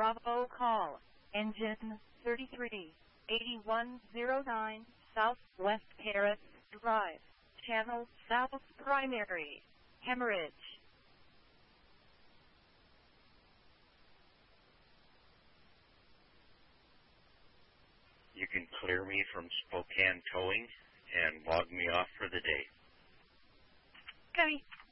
Bravo call, engine 338109, Southwest Paris Drive, channel South Primary, Hemorrhage. You can clear me from Spokane Towing and log me off for the day. Copy.